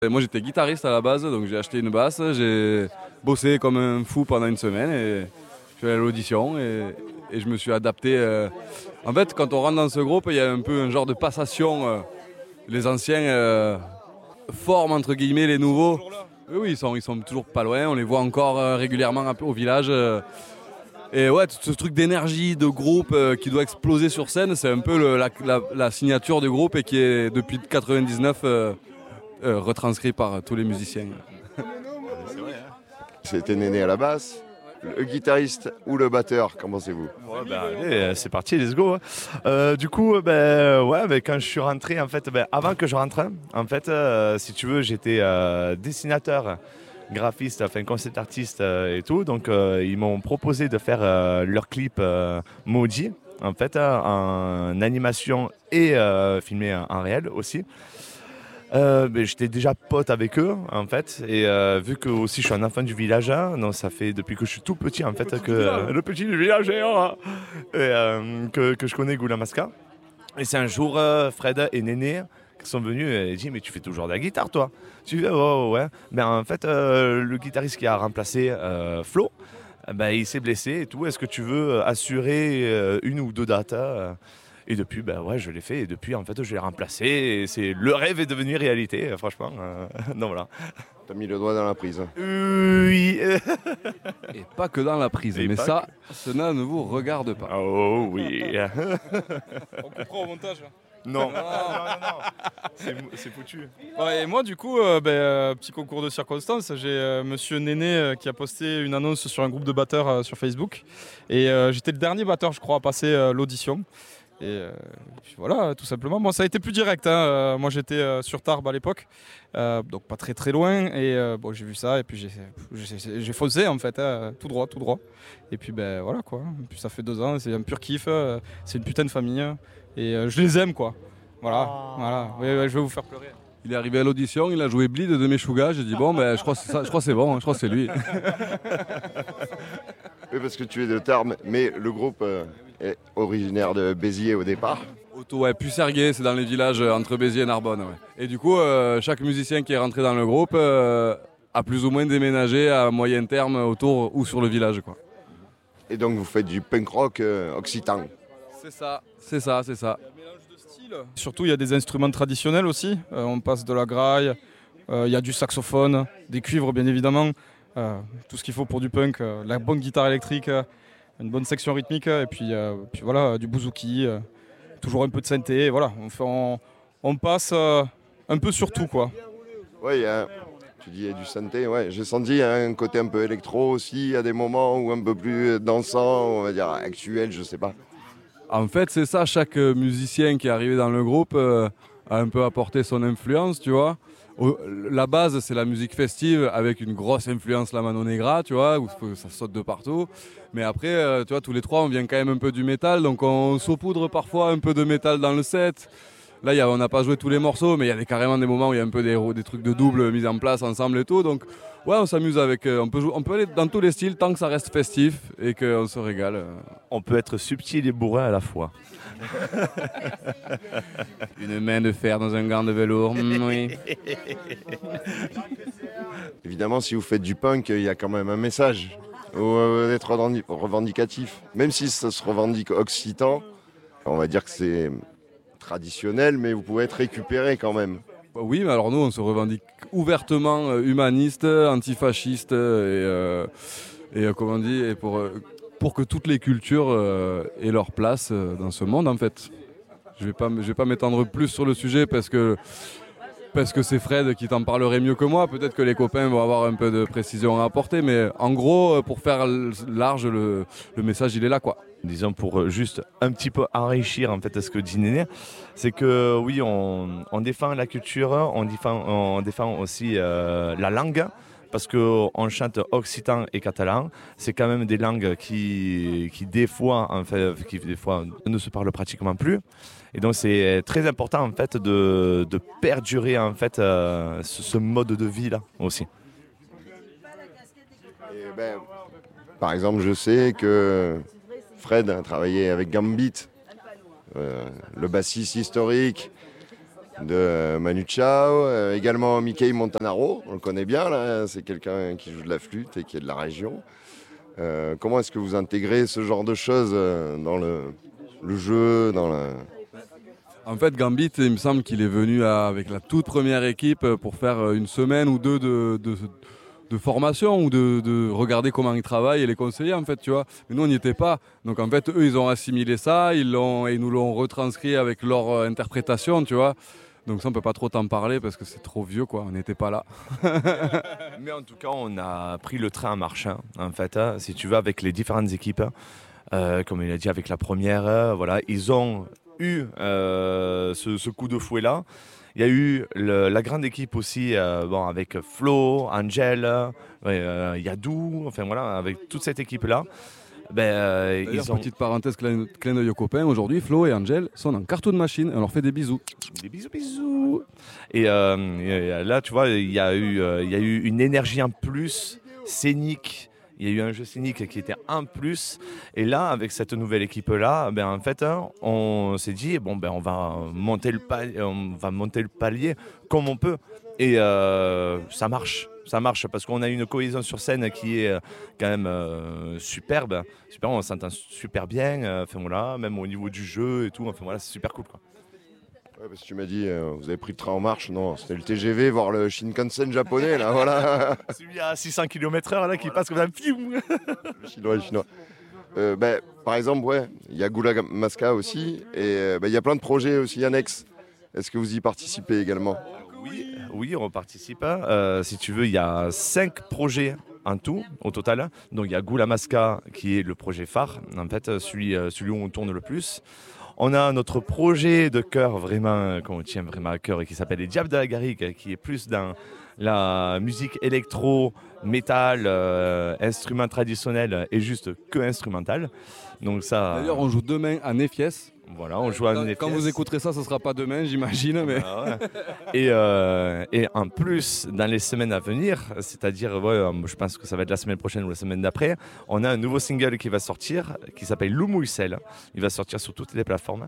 Et moi j'étais guitariste à la base, donc j'ai acheté une basse, j'ai bossé comme un fou pendant une semaine et je suis allé à l'audition et je me suis adapté. En fait, quand on rentre dans ce groupe, il y a un peu un genre de passation. Les anciens forment entre guillemets les nouveaux. Oui, ils sont toujours pas loin, on les voit encore régulièrement un peu au village. Et ouais, tout ce truc d'énergie, de groupe qui doit exploser sur scène, c'est un peu la signature du groupe et qui est depuis 99 retranscrit par tous les musiciens. C'était Néné à la basse, le guitariste ou le batteur, qu'en pensez-vous? Ouais, allez, c'est parti, let's go. Du coup, quand je suis rentré, en fait, avant que je rentre, en fait, si tu veux, j'étais dessinateur, graphiste, enfin concept artiste et tout. Donc, ils m'ont proposé de faire leur clip Maudit, en fait, en animation et filmé en réel aussi. J'étais déjà pote avec eux en fait et vu que aussi je suis un enfant du village, hein, donc ça fait depuis que je suis tout petit en fait le petit du village que je connais Goulamaska. Et c'est un jour Fred et Néné qui sont venus et dit mais tu fais toujours de la guitare toi? Tu fais ouais. Mais en fait le guitariste qui a remplacé Flo, il s'est blessé et tout. Est-ce que tu veux assurer une ou deux dates? Et depuis, je l'ai fait. Et depuis, en fait, je l'ai remplacé. Et c'est le rêve est devenu réalité, franchement. Donc voilà. T'as mis le doigt dans la prise. Oui. Et pas que dans la prise. Et mais pas ça, cela ne vous regarde pas. Oh oui. On comprend au montage. Non. C'est foutu. Ouais, et moi, du coup, petit concours de circonstances, j'ai monsieur Néné qui a posté une annonce sur un groupe de batteurs sur Facebook. Et j'étais le dernier batteur, je crois, à passer l'audition. Et puis voilà, tout simplement. Bon, ça a été plus direct. Hein. Moi, j'étais sur Tarbes à l'époque, donc pas très très loin. Et j'ai vu ça et puis j'ai foncé en fait, hein, tout droit. Et puis voilà quoi. Et puis ça fait 2 ans, c'est un pur kiff. C'est une putain de famille et je les aime quoi. Voilà. Ouais, je vais vous faire pleurer. Il est arrivé à l'audition, il a joué Bleed de Meshuggah. J'ai dit bon, je crois que c'est ça, je crois que c'est bon, je crois que c'est lui. Oui, parce que tu es de Tarbes, mais le groupe est originaire de Béziers au départ. Pucerguet, c'est dans les villages entre Béziers et Narbonne. Ouais. Et du coup, chaque musicien qui est rentré dans le groupe a plus ou moins déménagé à moyen terme autour ou sur le village, quoi. Et donc vous faites du punk rock occitan. C'est ça. Surtout, il y a des instruments traditionnels aussi. On passe de la graille, il y a du saxophone, des cuivres bien évidemment, tout ce qu'il faut pour du punk, la bonne guitare électrique, une bonne section rythmique, et puis voilà, du bouzouki, toujours un peu de synthé. Voilà, on passe un peu sur tout quoi. Oui, tu dis du synthé, ouais. J'ai senti un côté un peu électro aussi, à des moments où un peu plus dansant, on va dire actuel, je sais pas. En fait, c'est ça, chaque musicien qui est arrivé dans le groupe a un peu apporté son influence, tu vois. La base, c'est la musique festive avec une grosse influence La Mano Negra, tu vois, où ça saute de partout. Mais après, tu vois, tous les trois, on vient quand même un peu du métal, donc on saupoudre parfois un peu de métal dans le set. Là, on n'a pas joué tous les morceaux, mais il y a carrément des moments où il y a un peu des trucs de double mis en place ensemble et tout. Donc, ouais, on s'amuse avec. On peut aller dans tous les styles tant que ça reste festif et qu'on se régale. On peut être subtil et bourrin à la fois. Une main de fer dans un gant de velours, oui. Évidemment, si vous faites du punk, il y a quand même un message. D'être revendicatif. Même si ça se revendique occitan, on va dire que c'est traditionnel, mais vous pouvez être récupéré quand même. Oui, mais alors nous, on se revendique ouvertement humaniste, antifasciste et comment on dit, et pour que toutes les cultures aient leur place dans ce monde, en fait. Je vais pas m'étendre plus sur le sujet parce que c'est Fred qui t'en parlerait mieux que moi. Peut-être que les copains vont avoir un peu de précision à apporter, mais en gros, pour faire large, le message, il est là, quoi. Disons pour juste un petit peu enrichir en fait ce que dit Néné, c'est que oui, on défend la culture, on défend aussi la langue, parce qu'on chante occitan et catalan. C'est quand même des langues qui des fois ne se parlent pratiquement plus. Et donc c'est très important en fait de perdurer en fait ce mode de vie là aussi. Et par exemple, je sais que Fred a travaillé avec Gambit, le bassiste historique de Manu Chao, également Mickey Montanaro, on le connaît bien, là, c'est quelqu'un qui joue de la flûte et qui est de la région. Comment est-ce que vous intégrez ce genre de choses dans le jeu, En fait, Gambit, il me semble qu'il est venu avec la toute première équipe pour faire une semaine ou deux de formation ou de regarder comment ils travaillent et les conseiller, en fait, tu vois. Mais nous, on n'y était pas. Donc, en fait, eux, ils ont assimilé ça, ils nous l'ont retranscrit avec leur interprétation, tu vois. Donc ça, on peut pas trop t'en parler parce que c'est trop vieux, quoi. On n'était pas là. Mais en tout cas, on a pris le train en marche, hein, en fait, hein, si tu veux, avec les différentes équipes. Comme il a dit, avec la première, voilà, ils ont eu ce coup de fouet-là. Il y a eu la grande équipe aussi, bon, avec Flo, Angel, Yadou, enfin voilà, avec toute cette équipe-là. D'ailleurs, Ils ont petite parenthèse, clin d'œil aux copains. Aujourd'hui, Flo et Angel sont en cartoon machine. On leur fait des bisous. des bisous. Et là, tu vois, il y a eu une énergie en plus scénique. Il y a eu un jeu scénique qui était un plus. Et là, avec cette nouvelle équipe-là, en fait, hein, on s'est dit, bon, on va monter le palier comme on peut. Et ça marche. Ça marche parce qu'on a une cohésion sur scène qui est quand même superbe. Super, on s'entend super bien. Enfin, voilà, même au niveau du jeu et tout. Enfin, voilà, c'est super cool, quoi. Ouais, parce que tu m'as dit, vous avez pris le train en marche. Non, c'était le TGV, voir le Shinkansen japonais, là, voilà. Celui à 600 km/h là, qui passe comme un film. Le chinois. Par exemple, ouais, il y a Gula Maska aussi, et il y a plein de projets aussi annexes. Est-ce que vous y participez également? Oui, on participe. Si tu veux, il y a 5 projets en tout, au total. Donc il y a Gula Maska qui est le projet phare, en fait, celui où on tourne le plus. On a notre projet de cœur, vraiment, qu'on tient vraiment à cœur et qui s'appelle Les Diables de la Garrigue, qui est plus dans la musique électro, métal, instrument traditionnel et juste que instrumental. Donc ça. D'ailleurs, on joue demain à Néfies. Voilà, on joue à Néfies. Quand vous écouterez ça, ce ne sera pas demain, j'imagine. Mais... Ah ouais. Et en plus, dans les semaines à venir, c'est-à-dire, je pense que ça va être la semaine prochaine ou la semaine d'après, on a un nouveau single qui va sortir, qui s'appelle Loumouissel. Il va sortir sur toutes les plateformes.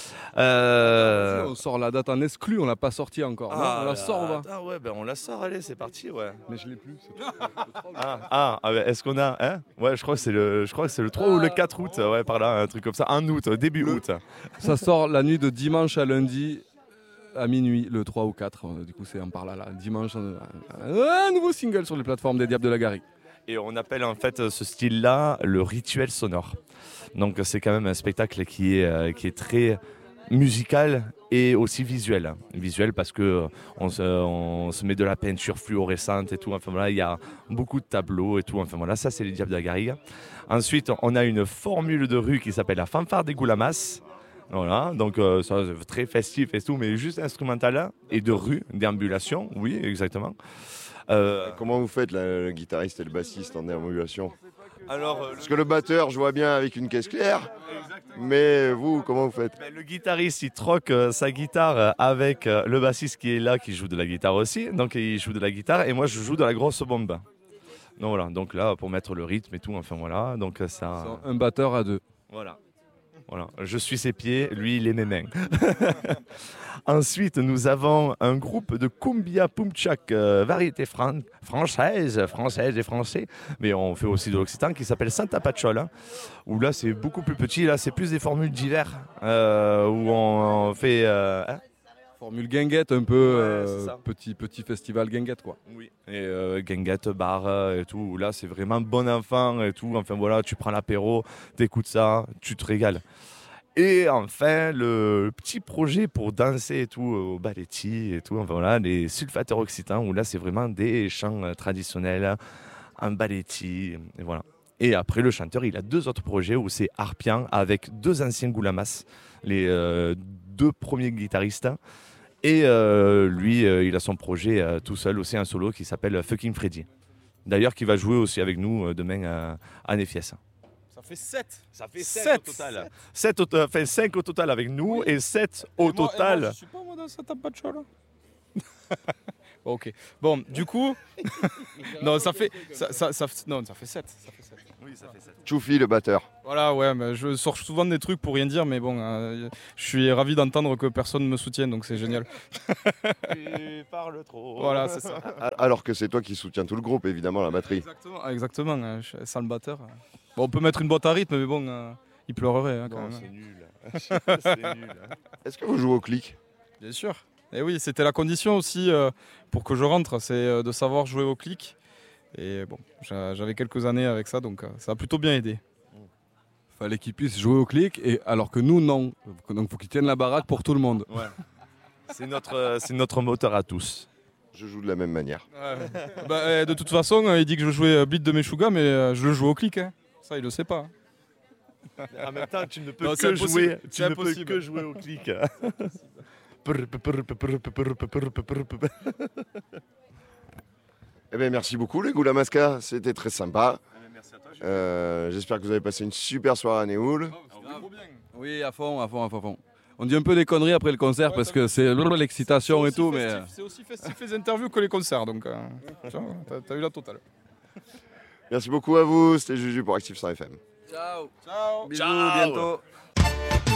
On sort la date en exclu, on l'a pas sorti encore. On la sort, on va. Ah ouais, on la sort, allez, c'est parti, ouais. Mais je l'ai plus. Est-ce qu'on a, hein? Ouais, je crois que c'est le 3 ou le 4 août, ouais, par là, un truc comme ça, en août, début août. Ça sort la nuit de dimanche à lundi à minuit, le 3 ou 4. Du coup, c'est en par là. Dimanche, un nouveau single sur les plateformes des Diables de la Garrigue. Et on appelle en fait ce style-là le rituel sonore. Donc c'est quand même un spectacle qui est très musical et aussi visuel. Visuel parce que on se met de la peinture fluorescente et tout. Enfin voilà, il y a beaucoup de tableaux et tout. Enfin voilà, ça c'est les Diables de la Garrigue. Ensuite, on a une formule de rue qui s'appelle la fanfare des Goulamas. Voilà, donc ça c'est très festif et tout, mais juste instrumental et de rue, déambulation, oui, exactement. Comment vous faites, le guitariste et le bassiste en déambulation? Alors, parce que le batteur, je vois bien avec une caisse claire, mais vous, comment vous faites? Le guitariste, il troque sa guitare avec le bassiste qui est là, qui joue de la guitare aussi, donc il joue de la guitare, et moi je joue de la grosse bombe. Donc voilà, donc là, pour mettre le rythme et tout, enfin voilà, donc ça... Un batteur à deux. Voilà. Voilà, je suis ses pieds, lui il est mes mains. Ensuite, nous avons un groupe de cumbia pumchak, variété française et français, mais on fait aussi de l'occitan, qui s'appelle Santa Pachola, où là c'est beaucoup plus petit, là c'est plus des formules d'hiver, où on fait... Formule guinguette un peu, petit festival guinguette quoi. Oui, et guinguette, bar et tout, où là c'est vraiment bon enfant et tout, enfin voilà, tu prends l'apéro, t'écoutes ça, tu te régales. Et enfin, le petit projet pour danser et tout, au balletti et tout, enfin voilà, les sulfateurs occitans, où là c'est vraiment des chants traditionnels, un balletti, et voilà. Et après, le chanteur, il a 2 autres projets où c'est Harpian avec 2 anciens Goulamas, les 2 premiers guitaristes. Et lui, il a son projet tout seul, aussi un solo qui s'appelle Fucking Freddy. D'ailleurs, qui va jouer aussi avec nous demain à Néfies. Ça fait 7. Ça fait 7 au total. 5 au total avec nous et 7 au total. Et moi, je suis pas moi dans cette apacho là. Ok. Bon, du coup, non, ça fait 7. Oui, ça fait 7. Choufi, le batteur. Voilà, ouais, mais je sors souvent des trucs pour rien dire, mais bon, je suis ravi d'entendre que personne me soutienne, donc c'est génial. Tu parles trop. Voilà, c'est ça. Alors que c'est toi qui soutiens tout le groupe, évidemment, la batterie. Exactement. Sans le batteur. Bon, on peut mettre une boîte à rythme, mais bon, il pleurerait hein, quand Non, même. c'est nul. C'est nul. Est-ce que vous jouez au clic? Bien sûr. Et oui, c'était la condition aussi pour que je rentre, c'est de savoir jouer au clic. Et bon, j'avais quelques années avec ça, donc ça a plutôt bien aidé. Fallait qu'ils puissent jouer au clic, et alors que nous, non. Donc faut qu'ils tiennent la baraque pour tout le monde. Ouais. C'est notre moteur à tous. Je joue de la même manière. Bah, de toute façon, il dit que je jouais Bleed de Meshuggah, mais je le joue au clic. Hein. Ça, il le sait pas. Hein. En même temps, tu ne peux Non, c'est que impossible. jouer. Tu C'est ne peux impossible. que jouer au clic. Eh bien, merci beaucoup, les Goulamaska. C'était très sympa. J'espère que vous avez passé une super soirée à Néoul. Oui, à fond. On dit un peu des conneries après le concert Ouais, parce t'as que c'est l'excitation et tout, mais C'est aussi festif les interviews que les concerts, donc t'as eu la totale. Merci beaucoup à vous. C'était Juju pour Active sur FM. ciao. Ciao. Bisous, Ciao. bientôt.